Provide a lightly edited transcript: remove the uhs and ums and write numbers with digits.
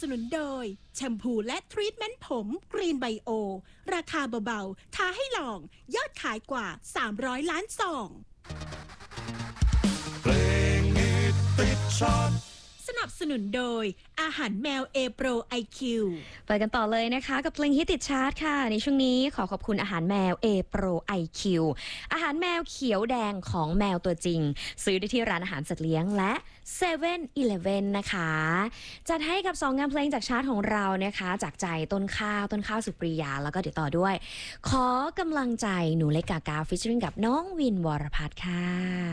นุนโดยแชมพูและทรีทเมนต์ผมกรีนไบโอราคาเบาๆท้าให้ลองยอดขายกว่า300 ล้านซองเพลงฮิตติดชาร์ตสนับสนุนโดยอาหารแมว A Pro IQ ไปกันต่อเลยนะคะกับเพลงฮิตติดชาร์ตค่ะในช่วงนี้ขอขอบคุณอาหารแมว A Pro IQ อาหารแมวเขียวแดงของแมวตัวจริงซื้อได้ที่ร้านอาหารสัตว์เลี้ยงและ7-Eleven นะคะจัดให้กับ2งานเพลงจากชาร์ตของเรานะคะจากใจต้นข้าวสุปริยาแล้วก็เดี๋ยวต่อด้วยขอกำลังใจหนูเล็กกากาฟิชเชอริงกับน้องวินวรพัฒน์ค่ะ